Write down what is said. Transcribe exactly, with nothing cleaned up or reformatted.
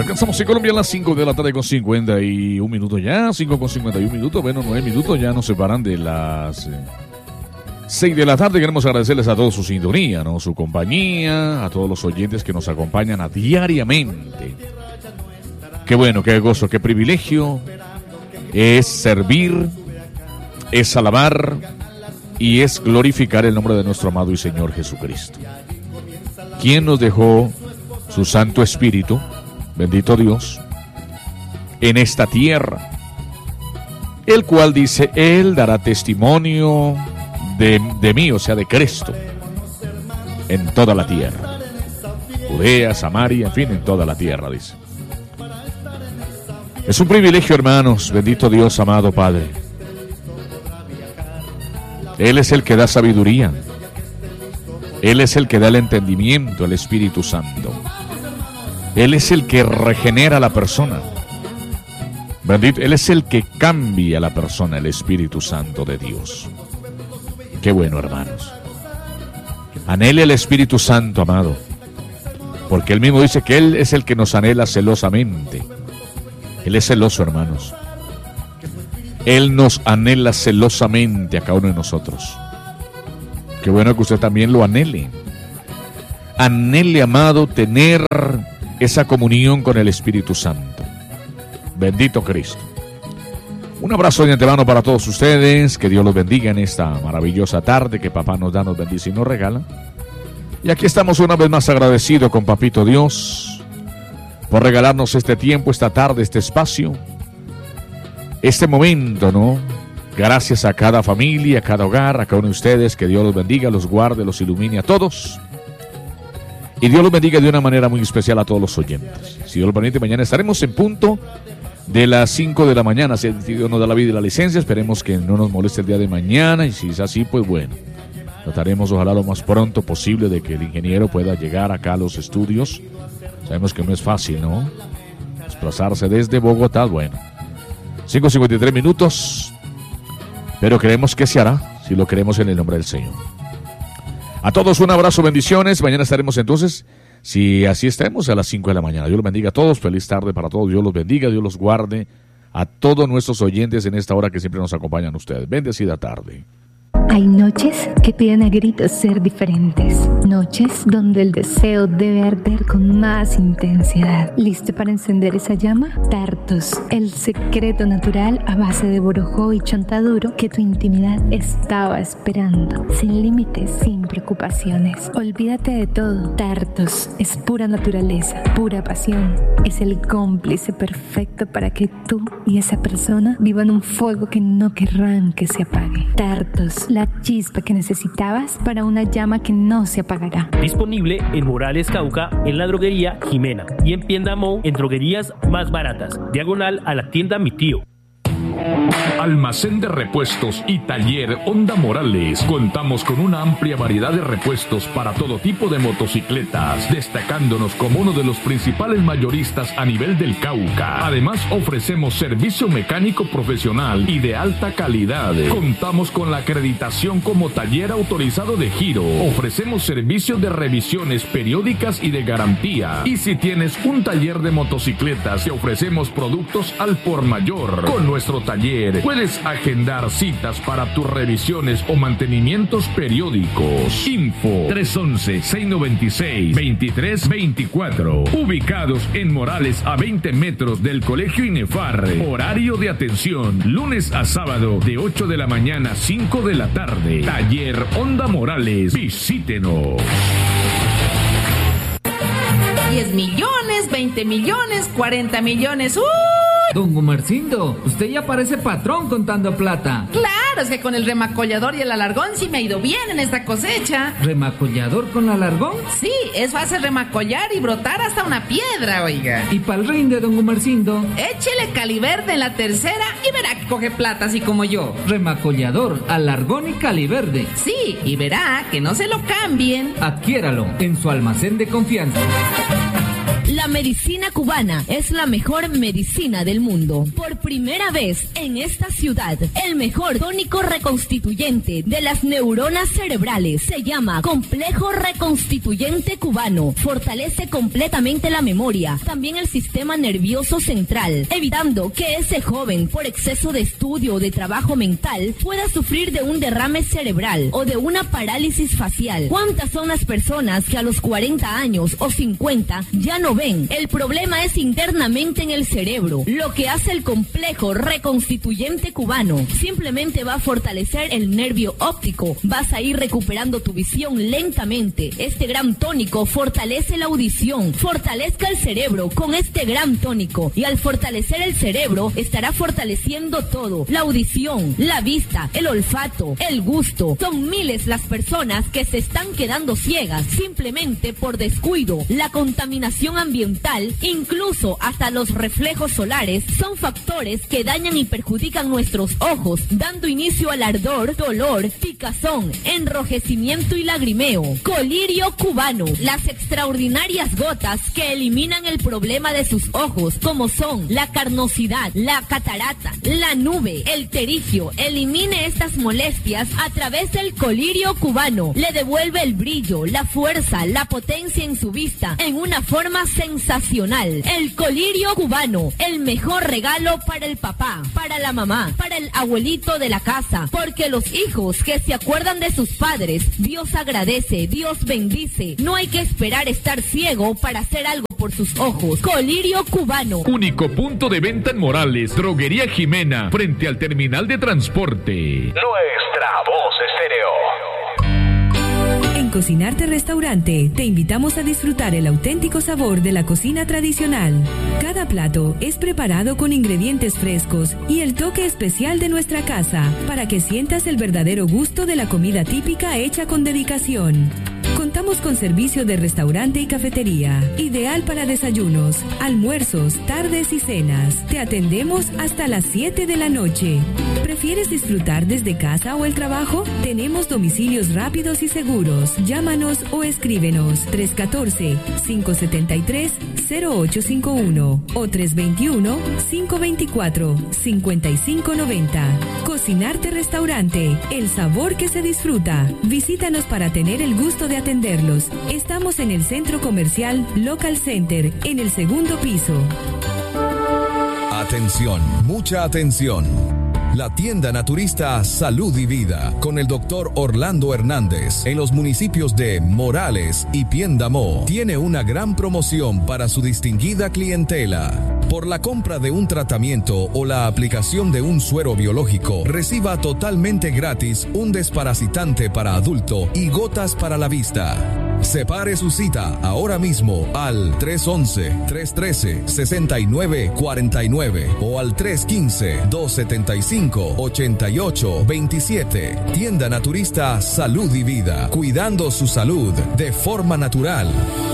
Alcanzamos en Colombia a las cinco de la tarde con cincuenta y un minutos ya, cinco con cincuenta y un minutos, bueno, nueve minutos ya nos separan de las eh, seis de la tarde. Queremos agradecerles a todos su sintonía, ¿no? Su compañía, a todos los oyentes que nos acompañan a diariamente. Qué bueno, qué gozo, qué privilegio es servir, es alabar y es glorificar el nombre de nuestro amado y Señor Jesucristo, quien nos dejó su Santo Espíritu, bendito Dios, en esta tierra, el cual dice, Él dará testimonio de, de mí, o sea, de Cristo, en toda la tierra. Judea, Samaria, en fin, en toda la tierra, dice. Es un privilegio, hermanos, bendito Dios, amado Padre. Él es el que da sabiduría. Él es el que da el entendimiento, el Espíritu Santo. Él es el que regenera a la persona. Bendito, Él es el que cambia a la persona, el Espíritu Santo de Dios. Qué bueno, hermanos. Anhele el Espíritu Santo, amado, porque Él mismo dice que Él es el que nos anhela celosamente. Él es celoso, hermanos. Él nos anhela celosamente a cada uno de nosotros. Qué bueno que usted también lo anhele. Anhele, amado, tener esa comunión con el Espíritu Santo. Bendito Cristo. Un abrazo de antemano para todos ustedes. Que Dios los bendiga en esta maravillosa tarde que Papá nos da, nos bendice y nos regala. Y aquí estamos una vez más agradecidos con Papito Dios por regalarnos este tiempo, esta tarde, este espacio, este momento, ¿no? Gracias a cada familia, a cada hogar, a cada uno de ustedes. Que Dios los bendiga, los guarde, los ilumine a todos. Y Dios los bendiga de una manera muy especial a todos los oyentes. Si Dios lo permite, mañana estaremos en punto de las cinco de la mañana. Si Dios nos da la vida y la licencia, esperemos que no nos moleste el día de mañana. Y si es así, pues bueno, trataremos ojalá lo más pronto posible de que el ingeniero pueda llegar acá a los estudios. Sabemos que no es fácil, ¿no? Desplazarse desde Bogotá, bueno. cinco cincuenta y tres minutos. Pero creemos que se hará, si lo creemos en el nombre del Señor. A todos un abrazo, bendiciones. Mañana estaremos entonces, si así estemos, a las cinco de la mañana. Dios los bendiga a todos. Feliz tarde para todos. Dios los bendiga, Dios los guarde. A todos nuestros oyentes en esta hora que siempre nos acompañan ustedes. Bendecida tarde. Hay noches que piden a gritos ser diferentes. Noches donde el deseo debe arder con más intensidad. ¿Listo para encender esa llama? Tartos, el secreto natural a base de borojó y chontaduro que tu intimidad estaba esperando. Sin límites, sin preocupaciones. Olvídate de todo. Tartos es pura naturaleza, pura pasión. Es el cómplice perfecto para que tú y esa persona vivan un fuego que no querrán que se apague. Tartos, la chispa que necesitabas para una llama que no se apagará. Disponible en Morales Cauca, en la droguería Jimena y en Piendamó, en droguerías más baratas. Diagonal a la tienda Mi Tío. Almacén de repuestos y taller Honda Morales. Contamos con una amplia variedad de repuestos para todo tipo de motocicletas, destacándonos como uno de los principales mayoristas a nivel del Cauca. Además, ofrecemos servicio mecánico profesional y de alta calidad. Contamos con la acreditación como taller autorizado de giro. Ofrecemos servicios de revisiones periódicas y de garantía. Y si tienes un taller de motocicletas, te ofrecemos productos al por mayor. Con nuestro taller puedes agendar citas para tus revisiones o mantenimientos periódicos. Info tres once, seiscientos noventa y seis, veintitrés veinticuatro. Ubicados en Morales a veinte metros del Colegio INEFAR. Horario de atención lunes a sábado de ocho de la mañana a cinco de la tarde. Taller Honda Morales. Visítenos. diez millones, veinte millones, cuarenta millones. ¡Uy! Don Gumercindo, usted ya parece patrón contando plata. Claro, es que con el remacollador y el alargón sí me ha ido bien en esta cosecha. ¿Remacollador con alargón? Sí, es fácil remacollar y brotar hasta una piedra, oiga. ¿Y pa'l rinde, don Gumercindo? Échele caliverde en la tercera y verá que coge plata así como yo. Remacollador, alargón y caliverde. Sí, y verá que no se lo cambien. Adquiéralo en su almacén de confianza. La medicina cubana es la mejor medicina del mundo. Por primera vez en esta ciudad, el mejor tónico reconstituyente de las neuronas cerebrales se llama Complejo Reconstituyente Cubano. Fortalece completamente la memoria, también el sistema nervioso central, evitando que ese joven, por exceso de estudio o de trabajo mental, pueda sufrir de un derrame cerebral o de una parálisis facial. ¿Cuántas son las personas que a los cuarenta años o cincuenta ya no ven? El problema es internamente en el cerebro. Lo que hace el Complejo Reconstituyente Cubano simplemente va a fortalecer el nervio óptico. Vas a ir recuperando tu visión lentamente. Este gran tónico fortalece la audición. Fortalezca el cerebro con este gran tónico, y al fortalecer el cerebro estará fortaleciendo todo: la audición, la vista, el olfato, el gusto. Son miles las personas que se están quedando ciegas simplemente por descuido. La contaminación ambiental, incluso hasta los reflejos solares, son factores que dañan y perjudican nuestros ojos, dando inicio al ardor, dolor, picazón, enrojecimiento y lagrimeo. Colirio cubano, las extraordinarias gotas que eliminan el problema de sus ojos, como son la carnosidad, la catarata, la nube, el terigio. Elimine estas molestias a través del colirio cubano. Le devuelve el brillo, la fuerza, la potencia en su vista en una forma sensacional. El colirio cubano, el mejor regalo para el papá, para la mamá, para el abuelito de la casa, porque los hijos que se acuerdan de sus padres, Dios agradece, Dios bendice. No hay que esperar estar ciego para hacer algo por sus ojos. Colirio cubano. Único punto de venta en Morales, Droguería Jimena, frente al terminal de transporte. Nuestra voz estéreo. En Cocinarte Restaurante te invitamos a disfrutar el auténtico sabor de la cocina tradicional. Cada plato es preparado con ingredientes frescos y el toque especial de nuestra casa, para que sientas el verdadero gusto de la comida típica hecha con dedicación. Contamos con servicio de restaurante y cafetería, ideal para desayunos, almuerzos, tardes y cenas. Te atendemos hasta las siete de la noche. ¿Prefieres disfrutar desde casa o el trabajo? Tenemos domicilios rápidos y seguros. Llámanos o escríbenos tres uno cuatro, cinco siete tres, cero ocho cinco uno o tres dos uno, cinco dos cuatro, cinco cinco nueve cero. Cocinarte Restaurante, el sabor que se disfruta. Visítanos para tener el gusto de atenderlos. Estamos en el Centro Comercial Local Center, en el segundo piso. Atención, mucha atención. La tienda naturista Salud y Vida con el doctor Orlando Hernández en los municipios de Morales y Piendamó tiene una gran promoción para su distinguida clientela. Por la compra de un tratamiento o la aplicación de un suero biológico, reciba totalmente gratis un desparasitante para adulto y gotas para la vista. Separe su cita ahora mismo al tres once, tres trece, sesenta y nueve cuarenta y nueve o al tres quince, dos setenta y cinco, ochenta y ocho veintisiete. Tienda naturista Salud y Vida, cuidando su salud de forma natural.